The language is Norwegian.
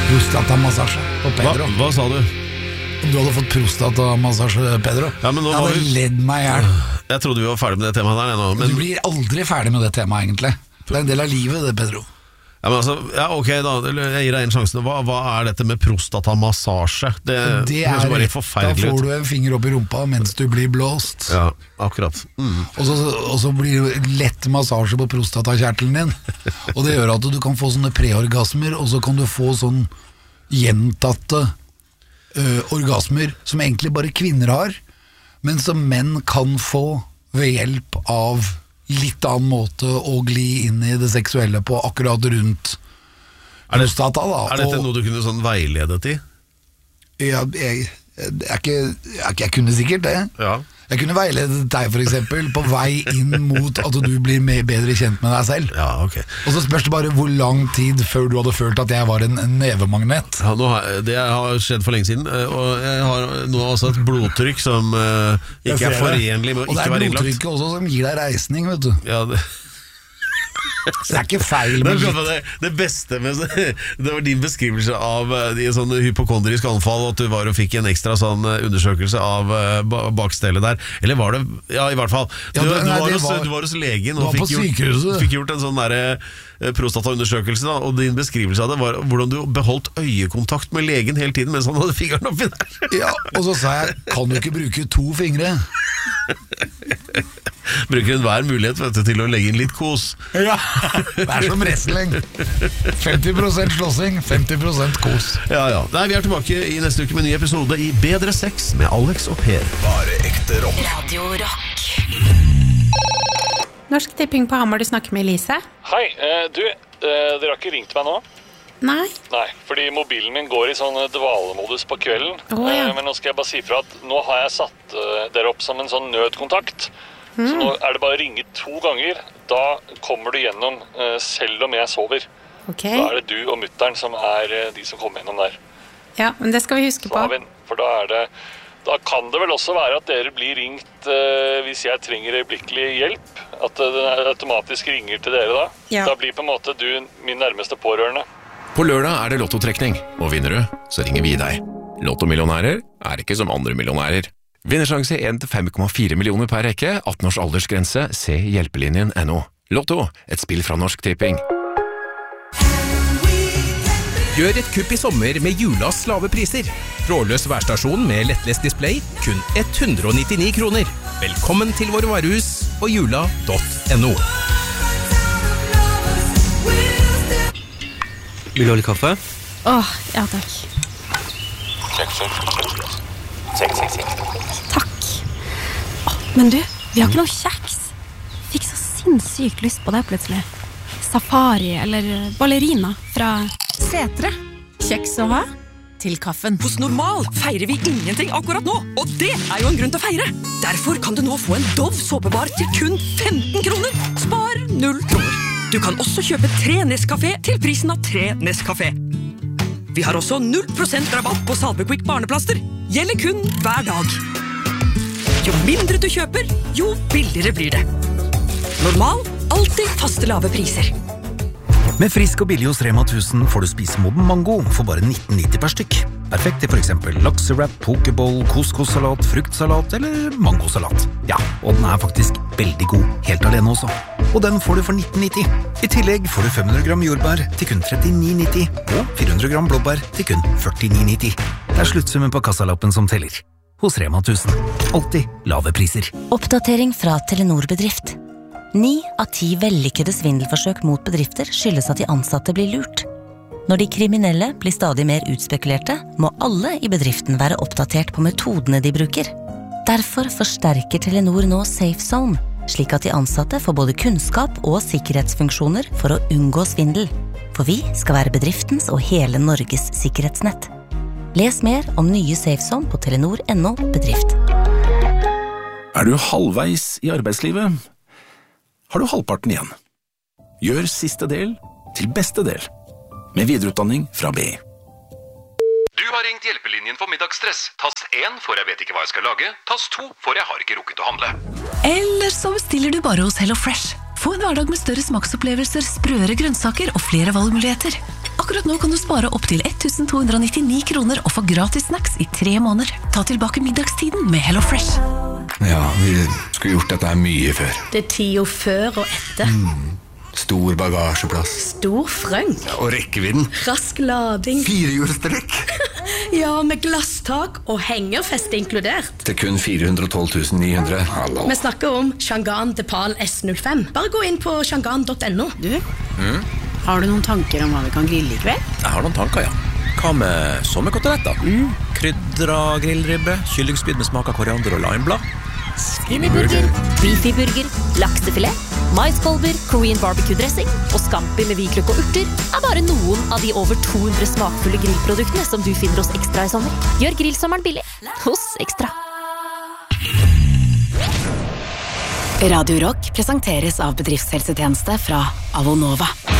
Prostatamassasje på Pedro. Hva sa du? Om du hadde fått prostatamassasje, Pedro. Ja, men nå jeg hadde ledd meg i hjel. Jeg trodde vi var ferdig med det temaet der nå, men... Du blir aldri ferdig med det temaet egentlig. Det er en del av livet det, Pedro. Ja, men altså, ja, ok da, jeg gir deg en sjanse. Hva er dette med prostatamassasje? Det er bare forferdelig. Da får du en finger opp i rumpa mens du blir blåst. Ja, akkurat. Og så blir det lett massasje på prostatakjertelen din. Og det gjør at du kan få sånne preorgasmer, og så kan du få sånn gjentatte orgasmer som egentlig bare kvinner har, men som menn kan få ved hjelp av litt annen måte å gli inn i det seksuelle på akkurat rundt prostata da. Er dette noe du kunne sånn veiledet i? Ja, jeg kunne sikkert det. Ja. Jeg kunne veiledet deg for eksempel på vei inn mot at du blir bedre kjent med deg selv. Ja, ok. Og så spørs det bare hvor lang tid før du hadde følt at jeg var en nevemagnet. Ja, det har skjedd for lenge siden, og jeg har nå også et blodtrykk som ikke er forenlig med å ikke være innlagt. Og det er blodtrykket også som gir deg reisning, vet du. Ja, Så det er ikke feil med det beste med det var din beskrivelse av sånn hypokondrisk anfall, at du var og fikk en ekstra sånn undersøkelse av bakstellet der. Eller var det, ja i hvert fall du var hos legen og fikk gjort en sånn der prostataundersøkelse da, og din beskrivelse av det var hvordan du beholdt øyekontakt med legen hele tiden mens han hadde fingeren oppi der. Ja, og så sa jeg, kan du ikke bruke 2 fingre? Bruker enhver mulighet til å legge inn litt kos. Ja, det er som wrestling. 50% slåssing, 50% kos. Ja. Nei, vi er tilbake i neste uke med en ny episode i Bedre Sex med Alex og Per. Bare ekte rock. Radio Rock. Norsk Tipping på Hamar, du snakker med Elise. Hei, dere har ikke ringt meg nå? Nei, fordi mobilen min går i sånn dvalemodus på kvelden. Ja. Men nå skal jeg bare si fra at nå har jeg satt dere opp som en sånn nødkontakt. Så nå er det bare å ringe 2 ganger. Da kommer du gjennom selv om jeg sover. ok. Da er det du og mutteren som er de som kommer gjennom der. Ja, men det skal vi huske på. For da kan det vel også være at dere blir ringt hvis jeg trenger øyeblikkelig hjelp. At den automatisk ringer til dere da. Ja. Da blir på en måte du min nærmeste pårørende. På lørdag er det lottotrekning, og vinner du, så ringer vi deg. Lottomillionærer er ikke som andre millionærer. Vinnersjanse 1-5,4 millioner per rekke, 18 års aldersgrense, se hjelpelinjen.no. Lotto, et spill fra Norsk Tipping. Gjør et kupp i sommer med Julas lave priser. Trådløs værstasjon med lettlest display, kun 199 kroner. Velkommen til våre varehus på jula.no. Vil du ha litt kaffe? Ja takk. Takk. Men du, vi har ikke noe kjeks. Fikk så sinnssykt lyst på det plutselig. Safari eller ballerina fra Setre. Kjeks å ha til kaffen. Hos Normal feirer vi ingenting akkurat nå, og det er jo en grunn til å feire. Derfor kan du nå få en Dove såpebar til kun 15 kroner. Spar 0 kroner. Du kan også kjøpe 3 Nescafé til prisen av 3 Nescafé. Vi har også 0% rabatt på Salve Quick barneplaster. Gjelder kun hver dag. Jo mindre du kjøper, jo billigere blir det. Normal, alltid faste lave priser. Med frisk og billig hos Rema 1000 får du spise moden mango for bare 19,90 per stykk. Perfekt til for eksempel laksewrap, pokeball, couscous-salat, fruktsalat eller mangosalat. Ja, og den er faktisk veldig god helt alene også. Og den får du for 19,90. I tillegg får du 500 gram jordbær til kun 39,90 og 400 gram blåbær til kun 49,90. Det er sluttsummen på kassalappen som teller. Hos Rema 1000. Alltid lave priser. Oppdatering fra Telenor Bedrift. 9 av 10 vellykkede svindelforsøk mot bedrifter skyldes at de ansatte blir lurt. Når de kriminelle blir stadig mer utspekulerte, må alle i bedriften være oppdatert på metodene de bruker. Derfor forsterker Telenor nå Safe Zone, slik at de ansatte får både kunnskap og sikkerhetsfunksjoner for å unngå svindel. For vi skal være bedriftens og hele Norges sikkerhetsnett. Les mer om nye Safe Zone på telenor.no bedrift. Er du halvveis i arbeidslivet? Har du halvparten igjen? Gjør siste del til beste del. Med videreutdanning fra BI. Du har ringt hjelpelinjen for middagsstress. Tast 1 for jeg vet ikke hva jeg skal lage. Tast 2 for jeg har ikke rukket å handle. Eller så bestiller du bare hos Hello Fresh. Få en hverdag med større smaksopplevelser, sprøere grønnsaker og flere valgmuligheter. Akkurat nå kan du spare opp til 1299 kroner og få gratis snacks i 3 måneder. Ta tilbake middagstiden med HelloFresh. Ja, vi skulle gjort dette her mye før. Det 10 før og etter. Stor bagasjeplass. Stor frønk. Ja, og rekkevidden. Rask lading. 4-hjulstrekk. Ja, med glasstak og hengerfeste inkludert. Til kun 412 900. Hallo. Vi snakker om Changan Depal S05. Bare gå inn på changan.no. Du, har du noen tanker om hva vi kan grille i kveld? Jeg har noen tanker, ja. Hva med sommerkoteletter? Krydra grillribbe, kyllingspyd med smak av koriander og limeblad. Skinnyburger, beefy-burger, laksefilet, maiskolber, Korean barbecue-dressing og scampi med hvitløk og urter er bare noen av de over 200 smakfulle grillproduktene som du finner hos Ekstra i sommer. Gjør grillsommeren billig hos Ekstra. Radio Rock presenteres av bedriftshelsetjeneste fra Avonova.